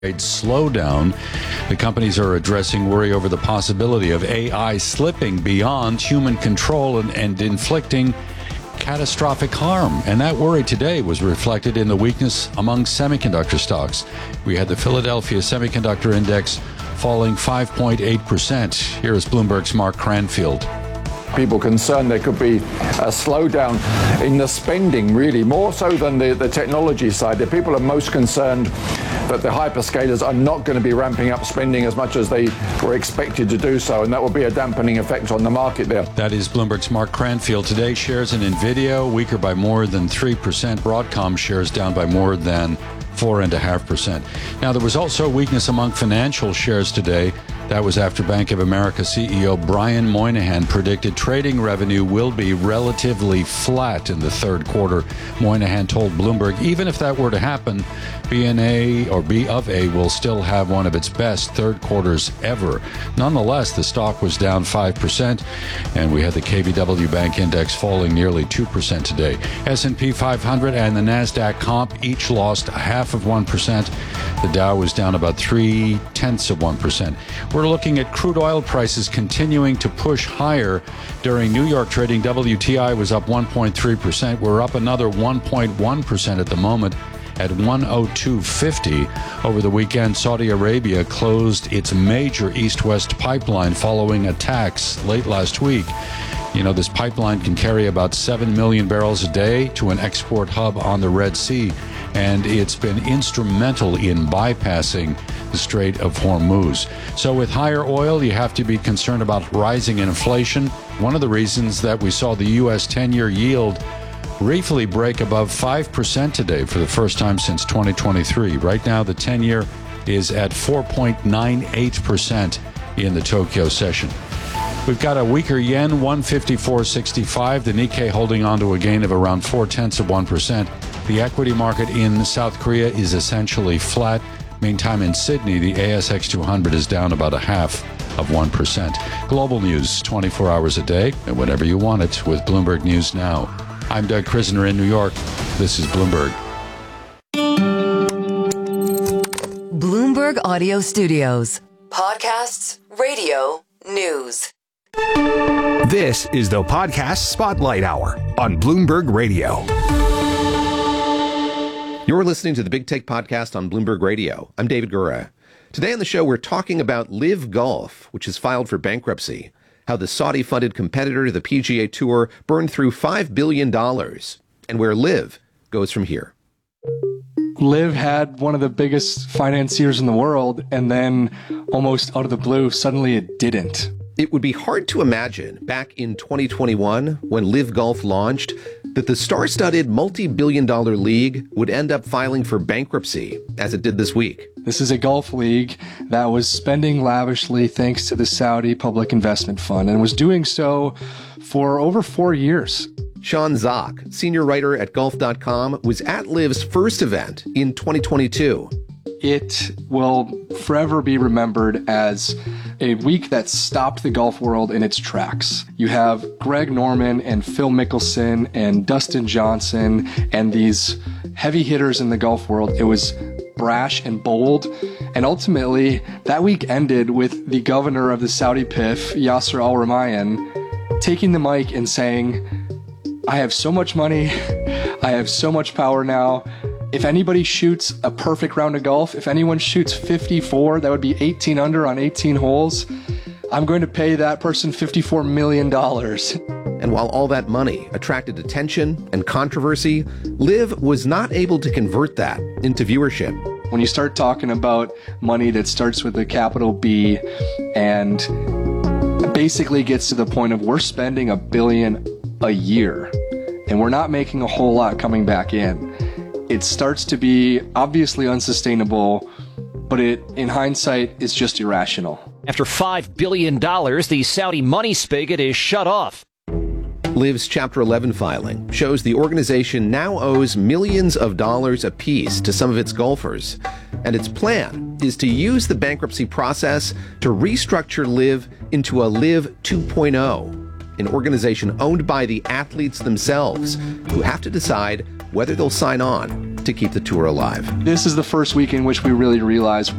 slowdown. The companies are addressing worry over the possibility of AI slipping beyond human control and inflicting catastrophic harm. And that worry today was reflected in the weakness among semiconductor stocks. We had the Philadelphia Semiconductor Index falling 5.8%. Here is Bloomberg's Mark Cranfield. People concerned there could be a slowdown in the spending, really, more so than the technology side. The people are most concerned that the hyperscalers are not going to be ramping up spending as much as they were expected to do so, and that will be a dampening effect on the market there. That is Bloomberg's Mark Cranfield. Today, shares in NVIDIA weaker by more than 3%. Broadcom shares down by more than 4.5%. Now, there was also weakness among financial shares today. That was after Bank of America CEO Brian Moynihan predicted trading revenue will be relatively flat in the third quarter. Moynihan told Bloomberg, even if that were to happen, B of A will still have one of its best third quarters ever. Nonetheless, the stock was down 5%, and we had the KBW Bank Index falling nearly 2% today. S&P 500 and the NASDAQ comp each lost 0.5%. The Dow was down about 0.3%. We're looking at crude oil prices continuing to push higher. During New York trading, WTI was up 1.3%. We're up another 1.1% at the moment at 102.50. Over the weekend, Saudi Arabia closed its major east-west pipeline following attacks late last week. You know, this pipeline can carry about 7 million barrels a day to an export hub on the Red Sea, and it's been instrumental in bypassing the Strait of Hormuz. So with higher oil, you have to be concerned about rising inflation. One of the reasons that we saw the U.S. 10-year yield briefly break above 5% today for the first time since 2023. Right now, the 10-year is at 4.98% in the Tokyo session. We've got a weaker yen, 154.65. The Nikkei holding on to a gain of around 0.4%. The equity market in South Korea is essentially flat. Meantime, in Sydney, the ASX 200 is down about 0.5%. Global news 24 hours a day and whenever you want it with Bloomberg News Now. I'm Doug Krisner in New York. This is Bloomberg. Bloomberg Audio Studios. Podcasts, radio, news. This is the Podcast Spotlight Hour on Bloomberg Radio. You're listening to the Big Take Podcast on Bloomberg Radio. I'm David Gura. Today on the show, we're talking about Live Golf, which has filed for bankruptcy, how the Saudi-funded competitor to the PGA Tour burned through $5 billion, and where Live goes from here. Live had one of the biggest financiers in the world, and then almost out of the blue, suddenly it didn't. It would be hard to imagine back in 2021, when Live Golf launched, that the star-studded multi-billion-dollar league would end up filing for bankruptcy, as it did this week. This is a golf league that was spending lavishly thanks to the Saudi Public Investment Fund, and was doing so for over 4 years. Sean Zock, senior writer at golf.com, was at Live's first event in 2022. It will forever be remembered as a week that stopped the golf world in its tracks. You have Greg Norman and Phil Mickelson and Dustin Johnson and these heavy hitters in the golf world. It was brash and bold. And ultimately, that week ended with the governor of the Saudi PIF, Yasser Al-Rumayyan, taking the mic and saying, I have so much money, I have so much power now. If anybody shoots a perfect round of golf, if anyone shoots 54, that would be 18 under on 18 holes, I'm going to pay that person $54 million. And while all that money attracted attention and controversy, Live was not able to convert that into viewership. When you start talking about money that starts with a capital B and basically gets to the point of we're spending $1 billion a year and we're not making a whole lot coming back in, it starts to be obviously unsustainable, but it, in hindsight, is just irrational. After $5 billion, the Saudi money spigot is shut off. Live's Chapter 11 filing shows the organization now owes millions of dollars apiece to some of its golfers, and its plan is to use the bankruptcy process to restructure Live into a Live 2.0, an organization owned by the athletes themselves, who have to decide whether they'll sign on to keep the tour alive. This is the first week in which we really realized